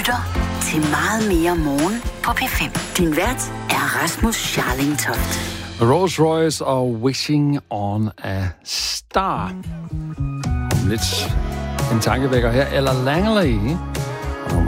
lytter til Meget mere morgen på P5. Din vært er Rasmus Scharling-Toft. Rolls Royce og Wishing on a Star. Lidt en tankevækker her. Ella Langley